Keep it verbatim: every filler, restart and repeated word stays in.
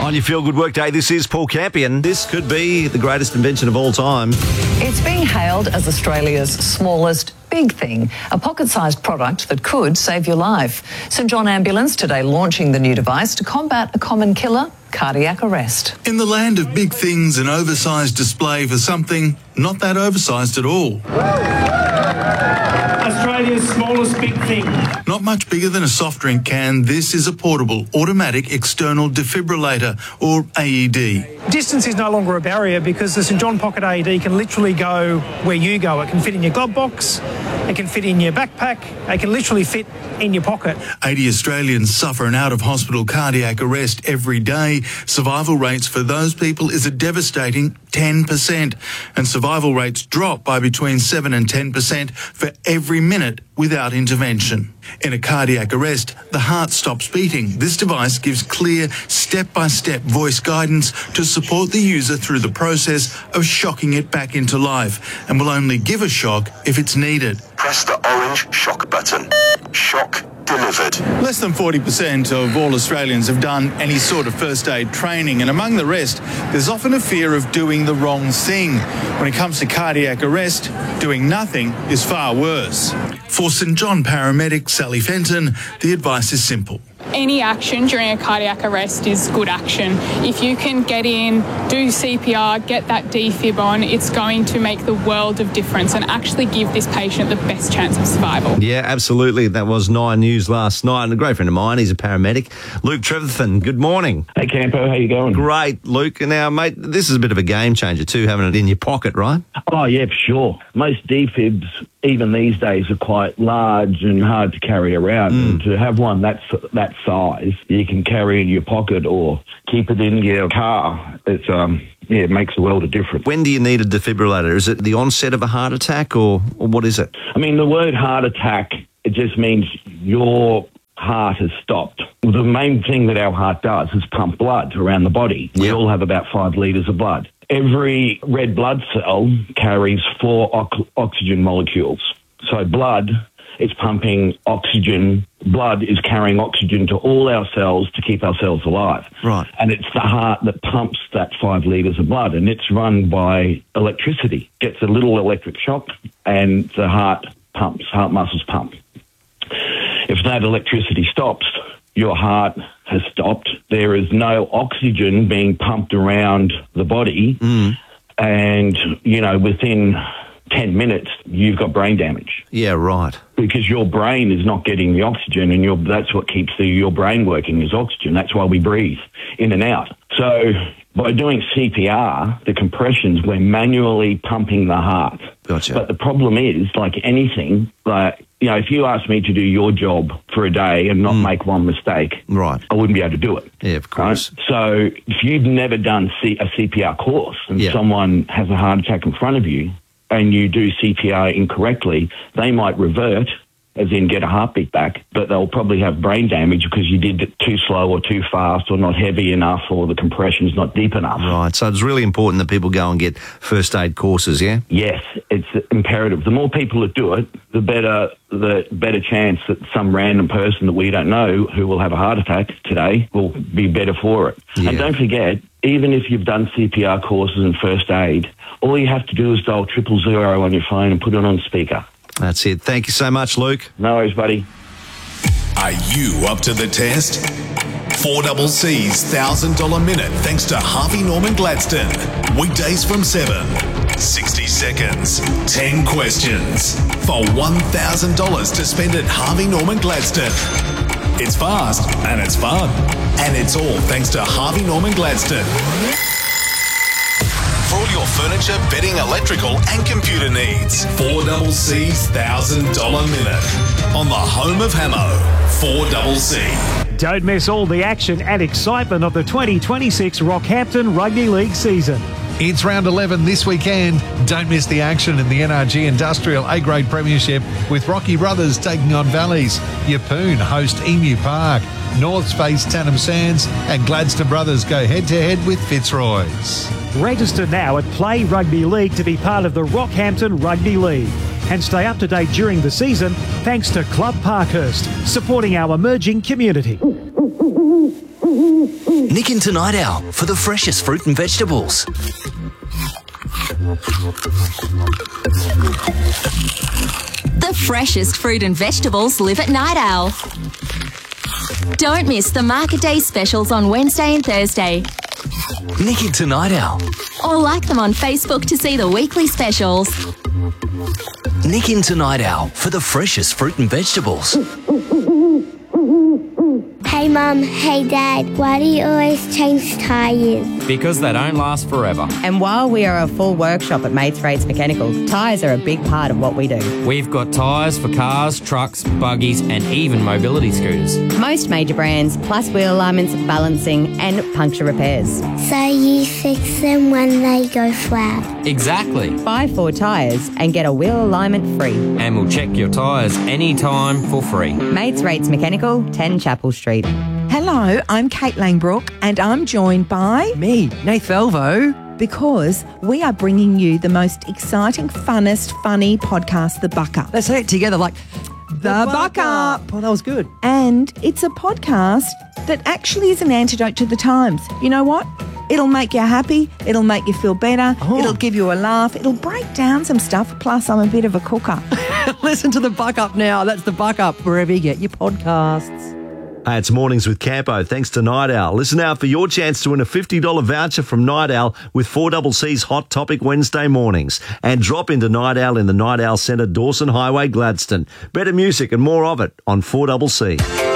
On your Feel Good Workday, this is Paul Campion. This could be the greatest invention of all time. It's being hailed as Australia's smallest big thing, a pocket-sized product that could save your life. St John Ambulance today launching the new device to combat a common killer, cardiac arrest. In the land of big things, an oversized display for something not that oversized at all. Australia's smallest big thing. Not much bigger than a soft drink can, this is a portable automatic external defibrillator, or A E D. Distance is no longer a barrier because the St John Pocket A E D can literally go where you go. It can fit in your glove box, it can fit in your backpack, it can literally fit in your pocket. eighty Australians suffer an out-of-hospital cardiac arrest every day. Survival rates for those people is a devastating ten percent, and survival rates drop by between seven and ten percent for every minute without intervention. In a cardiac arrest, the heart stops beating. This device gives clear, step-by-step voice guidance to support the user through the process of shocking it back into life, and will only give a shock if it's needed. Press the orange shock button. Shock delivered. Less than forty percent of all Australians have done any sort of first aid training, and among the rest, there's often a fear of doing the wrong thing. When it comes to cardiac arrest, doing nothing is far worse. For St John paramedic Sally Fenton, the advice is simple. Any action during a cardiac arrest is good action. If you can get in, do C P R, get that defib on, it's going to make the world of difference and actually give this patient the best chance of survival. Yeah, absolutely. That was Nine News last night. And a great friend of mine, he's a paramedic, Luke Trevathan. Good morning. Hey, Campo, how you going? Great, Luke. Now, mate, this is a bit of a game changer too, having it in your pocket, right? Oh, yeah, for sure. Most defibs, even these days, are quite large and hard to carry around. Mm. And to have one that's that size, you can carry in your pocket or keep it in your car. It's um, yeah, it makes a world of difference. When do you need a defibrillator? Is it the onset of a heart attack, or, or what is it? I mean, the word heart attack, it just means your heart has stopped. The main thing that our heart does is pump blood around the body. We Yep. all have about five litres of blood. Every red blood cell carries four ox- oxygen molecules. So blood is pumping oxygen. Blood is carrying oxygen to all our cells to keep our cells alive. Right. And it's the heart that pumps that five litres of blood, and it's run by electricity. Gets a little electric shock, and the heart pumps, heart muscles pump. If that electricity stops, your heart has stopped. There is no oxygen being pumped around the body. Mm. And, you know, within ten minutes, you've got brain damage. Yeah, right. Because your brain is not getting the oxygen, and your, that's what keeps the, your brain working is oxygen. That's why we breathe in and out. So by doing C P R, the compressions, we're manually pumping the heart. Gotcha. But the problem is, like anything, like, you know, if you asked me to do your job for a day and not Mm. make one mistake, Right. I wouldn't be able to do it. Yeah, of course. Right? So if you've never done C- a C P R course and Yeah. someone has a heart attack in front of you and you do C P R incorrectly, they might revert, as in get a heartbeat back, but they'll probably have brain damage because you did it too slow or too fast or not heavy enough or the compression's not deep enough. Right, so it's really important that people go and get first aid courses, yeah? Yes, it's imperative. The more people that do it, the better the better chance that some random person that we don't know who will have a heart attack today will be better for it. Yeah. And don't forget, even if you've done C P R courses and first aid, all you have to do is dial triple zero on your phone and put it on speaker. That's it. Thank you so much, Luke. No worries, buddy. Are you up to the test? four C C's one thousand dollars minute thanks to Harvey Norman Gladstone. Weekdays from seven. sixty seconds. ten questions. For one thousand dollars to spend at Harvey Norman Gladstone. It's fast and it's fun. And it's all thanks to Harvey Norman Gladstone. For all your furniture, bedding, electrical and computer needs. four C C's one thousand dollars minute. On the home of Hamo. four C C. Don't miss all the action and excitement of the twenty twenty-six Rockhampton Rugby League season. It's round eleven this weekend. Don't miss the action in the N R G Industrial A-Grade Premiership with Rocky Brothers taking on Valleys. Yeppoon host Emu Park. Norths face Tannum Sands and Gladstone Brothers go head-to-head with Fitzroy's. Register now at Play Rugby League to be part of the Rockhampton Rugby League. And stay up to date during the season thanks to Club Parkhurst, supporting our emerging community. Nick into Night Owl for the freshest fruit and vegetables. The freshest fruit and vegetables live at Night Owl. Don't miss the Market Day specials on Wednesday and Thursday. Nick into Night Owl. Or like them on Facebook to see the weekly specials. Nick into Night Owl for the freshest fruit and vegetables. Hey Mum, hey Dad, why do you always change tyres? Because they don't last forever. And while we are a full workshop at Mates Rates Mechanical, tyres are a big part of what we do. We've got tyres for cars, trucks, buggies and even mobility scooters. Most major brands, plus wheel alignments, balancing and puncture repairs. So you fix them when they go flat? Exactly. Buy four tyres and get a wheel alignment free. And we'll check your tyres anytime for free. Mates Rates Mechanical, ten Chapel Street. Hello, I'm Kate Langbrook and I'm joined by... Me, Nath Velvo. Because we are bringing you the most exciting, funnest, funny podcast, The Buck Up. Let's say it together like... The, the Buck, Buck Up. Up. Oh, that was good. And it's a podcast that actually is an antidote to the times. You know what? It'll make you happy. It'll make you feel better. Oh. It'll give you a laugh. It'll break down some stuff. Plus, I'm a bit of a cooker. Listen to The Buck Up now. That's The Buck Up, wherever you get your podcasts. Hey, it's Mornings with Campo, thanks to Night Owl. Listen out for your chance to win a fifty dollars voucher from Night Owl with four C C's Hot Topic Wednesday mornings. And drop into Night Owl in the Night Owl Centre, Dawson Highway, Gladstone. Better music and more of it on four C C.